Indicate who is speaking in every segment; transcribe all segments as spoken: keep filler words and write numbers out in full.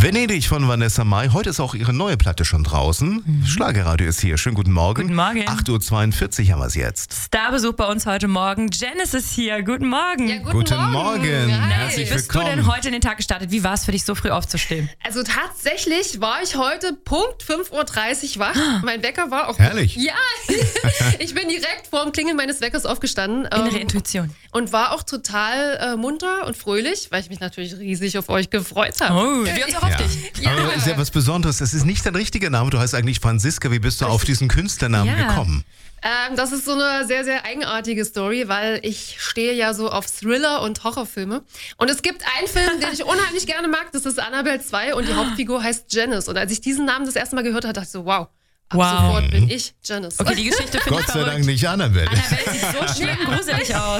Speaker 1: Venedig von Vanessa Mai. Heute ist auch ihre neue Platte schon draußen. Mhm. Schlagerradio ist hier. Schönen guten Morgen.
Speaker 2: Guten Morgen.
Speaker 1: acht Uhr zweiundvierzig haben wir es jetzt.
Speaker 2: Starbesuch bei uns heute Morgen. Janice ist hier. Guten Morgen.
Speaker 3: Ja, guten,
Speaker 1: guten
Speaker 3: Morgen.
Speaker 1: Morgen.
Speaker 3: Hi.
Speaker 1: Herzlich
Speaker 2: Wie bist
Speaker 1: willkommen.
Speaker 2: du denn heute in den Tag gestartet? Wie war es für dich, so früh aufzustehen?
Speaker 3: Also tatsächlich war ich heute Punkt fünf Uhr dreißig wach. Mein Wecker war auch...
Speaker 1: Herrlich.
Speaker 3: Ja, ich bin direkt vor dem Klingeln meines Weckers aufgestanden.
Speaker 2: Innere
Speaker 3: ähm,
Speaker 2: Intuition.
Speaker 3: Und war auch total äh, munter und fröhlich, weil ich mich natürlich riesig auf euch gefreut habe.
Speaker 2: Oh, wir uns auch auf
Speaker 1: Ja.
Speaker 2: dich.
Speaker 3: Ja.
Speaker 1: Aber ist ja was Besonderes. Das ist nicht dein richtiger Name. Du heißt eigentlich Franziska. Wie bist du auf diesen Künstlernamen
Speaker 2: Ja.
Speaker 1: gekommen?
Speaker 3: Ähm, das ist so eine sehr, sehr eigenartige Story, weil ich stehe ja so auf Thriller und Horrorfilme. Und es gibt einen Film, den ich unheimlich gerne mag, das ist Annabelle zwei und die Hauptfigur heißt Janice. Und als ich diesen Namen das erste Mal gehört habe, dachte ich so, wow, ab
Speaker 2: Wow.
Speaker 3: sofort bin ich Janice.
Speaker 2: Okay, die Geschichte finde ich
Speaker 1: Gott sei
Speaker 2: verrückt.
Speaker 1: Dank nicht Annabelle.
Speaker 2: Annabelle sieht so schlimm gruselig aus.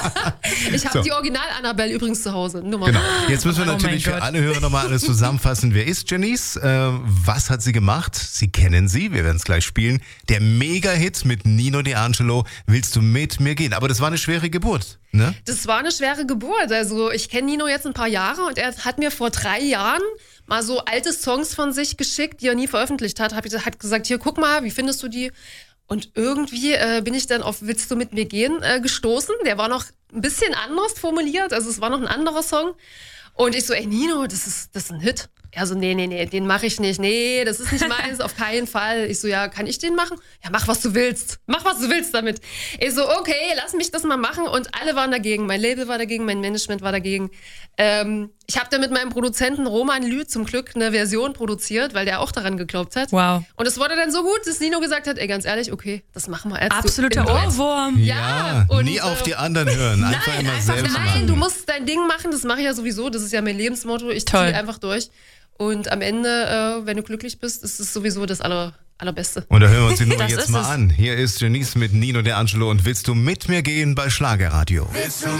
Speaker 3: Ich habe
Speaker 1: So.
Speaker 3: die Original-Annabelle übrigens zu Hause. Nur mal.
Speaker 1: Genau. Jetzt müssen wir
Speaker 2: Oh mein
Speaker 1: natürlich für
Speaker 2: Gott.
Speaker 1: alle Hörer nochmal alles zusammenfassen. Wer ist Janice? Äh, was hat sie gemacht? Sie kennen sie. Wir werden es gleich spielen. Der Mega-Hit mit Nino D'Angelo. Willst du mit mir gehen? Aber das war eine schwere Geburt, ne?
Speaker 3: Das war eine schwere Geburt. Also ich kenne Nino jetzt ein paar Jahre und er hat mir vor drei Jahren mal so alte Songs von sich geschickt, die er nie veröffentlicht hat. Hab ich, hat gesagt, hier, guck mal, wie findest du die? Und irgendwie äh, bin ich dann auf Willst du mit mir gehen äh, gestoßen. Der war noch ein bisschen anders formuliert, also es war noch ein anderer Song. Und ich so, ey Nino, das ist, das ist ein Hit. Er so, nee, nee, nee, den mache ich nicht. Nee, das ist nicht meins, auf keinen Fall. Ich so, ja, kann ich den machen? Ja, mach, was du willst. Mach, was du willst damit. Ich so, okay, lass mich das mal machen. Und alle waren dagegen. Mein Label war dagegen, mein Management war dagegen. Ähm, ich habe da mit meinem Produzenten Roman Lü zum Glück eine Version produziert, weil der auch daran geglaubt hat.
Speaker 2: Wow.
Speaker 3: Und es wurde dann so gut, dass Nino gesagt hat, ey, ganz ehrlich, okay, das machen wir. Als
Speaker 2: Absoluter
Speaker 3: du in Duett-
Speaker 2: Ohrwurm.
Speaker 3: Ja, und,
Speaker 1: nie
Speaker 3: äh,
Speaker 1: auf die anderen hören. Einfach
Speaker 2: nein,
Speaker 1: immer
Speaker 2: einfach
Speaker 1: selbst
Speaker 2: nein,
Speaker 1: machen.
Speaker 3: Nein, du musst dein Ding machen, das mache ich ja sowieso, das ist ja mein Lebensmotto, ich
Speaker 2: Toll.
Speaker 3: ziehe einfach durch. Und am Ende, äh, wenn du glücklich bist, ist es sowieso das Aller, Allerbeste.
Speaker 1: Und da hören wir uns die Nummer
Speaker 2: Das
Speaker 1: jetzt
Speaker 2: ist
Speaker 1: mal
Speaker 2: es.
Speaker 1: an. Hier ist Janice mit Nino D'Angelo und Willst du mit mir gehen bei Schlagerradio?